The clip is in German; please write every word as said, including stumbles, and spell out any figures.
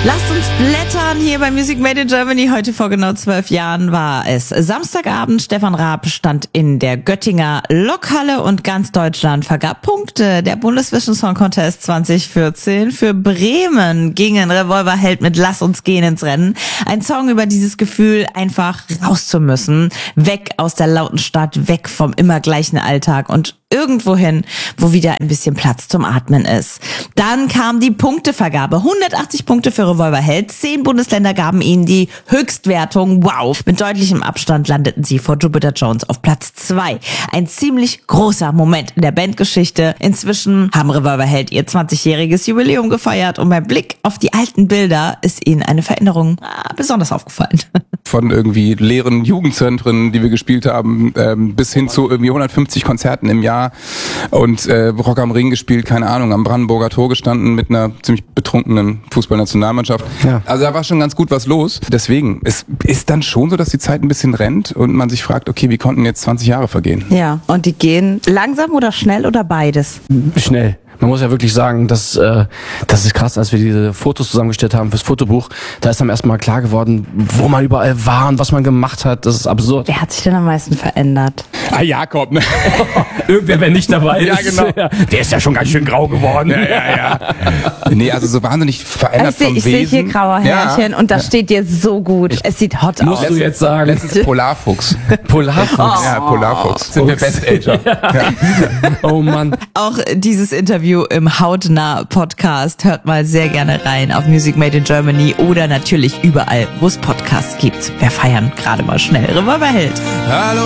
Lasst uns blättern hier bei Music Made in Germany. Heute vor genau zwölf Jahren war es Samstagabend. Stefan Raab stand in der Göttinger Lokhalle und ganz Deutschland vergab Punkte. Der Bundesvision Song Contest zwanzig vierzehn. Für Bremen gingen Revolverheld mit Lass uns gehen ins Rennen. Ein Song über dieses Gefühl, einfach raus zu müssen. Weg aus der lauten Stadt, weg vom immer gleichen Alltag und irgendwo hin, wo wieder ein bisschen Platz zum Atmen ist. Dann kam die Punktevergabe. hundertachtzig Punkte für Revolverheld. Zehn Bundesländer gaben ihnen die Höchstwertung. Wow. Mit deutlichem Abstand landeten sie vor Jupiter Jones auf Platz zwei. Ein ziemlich großer Moment in der Bandgeschichte. Inzwischen haben Revolverheld ihr zwanzigjähriges Jubiläum gefeiert und beim Blick auf die alten Bilder ist ihnen eine Veränderung ah, besonders aufgefallen. Von irgendwie leeren Jugendzentren, die wir gespielt haben, ähm, bis hin zu irgendwie hundertfünfzig Konzerten im Jahr und äh, Rock am Ring gespielt, keine Ahnung, am Brandenburger Tor gestanden mit einer ziemlich betrunkenen Fußballnationalmannschaft. Ja. Also da war schon ganz gut was los. Deswegen, es ist dann schon so, dass die Zeit ein bisschen rennt und man sich fragt, okay, wie konnten jetzt zwanzig Jahre vergehen? Ja, und die gehen langsam oder schnell oder beides? Schnell. Man muss ja wirklich sagen, dass äh, das ist krass, als wir diese Fotos zusammengestellt haben fürs Fotobuch, da ist dann erstmal klar geworden, wo man überall war und was man gemacht hat. Das ist absurd. Wer hat sich denn am meisten verändert? Ah, Jakob, ne? Irgendwer, wer nicht dabei ist. Ja, genau. Der ist ja schon ganz schön grau geworden. Ja, ja, ja. Nee, also so wahnsinnig verändert ich vom ich Wesen. Ich sehe hier graue Härchen ja. und das steht dir so gut. Es sieht hot Musst aus. du jetzt sagen. Letztens Polarfuchs. Polarfuchs? Ja, Polarfuchs. Sind wir Best-Ager. Ja. Ja. Oh Mann. Auch dieses Interview im Hautnah Podcast hört mal sehr gerne rein auf Music Made in Germany oder natürlich überall, wo es Podcasts gibt. Wir feiern gerade mal schnell Revolverheld. Hallo.